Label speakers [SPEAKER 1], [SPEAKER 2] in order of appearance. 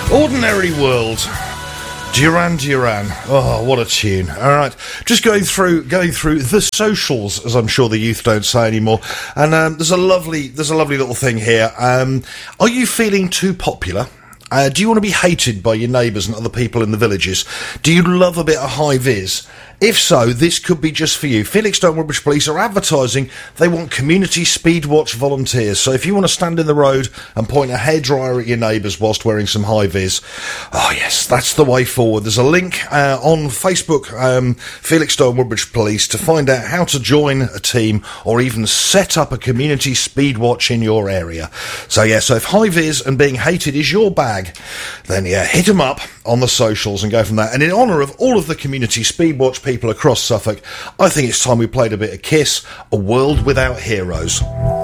[SPEAKER 1] Ordinary World. Duran Duran. Oh, what a tune. All right. Just going through the socials, as I'm sure the youth don't say anymore. And there's a lovely little thing here. Are you feeling too popular? Do you want to be hated by your neighbours and other people in the villages? Do you love a bit of high vis? If so, this could be just for you. Felixstowe and Woodbridge Police are advertising they want community speed watch volunteers. So if you want to stand in the road and point a hairdryer at your neighbours whilst wearing some high vis, oh yes, that's the way forward. There's a link on Facebook, Felixstowe and Woodbridge Police, to find out how to join a team or even set up a community speed watch in your area. So yeah, so if high vis and being hated is your bag, then yeah, hit them up on the socials and go from there. And in honour of all of the community speed watch people across Suffolk, I think it's time we played a bit of Kiss, A World Without Heroes.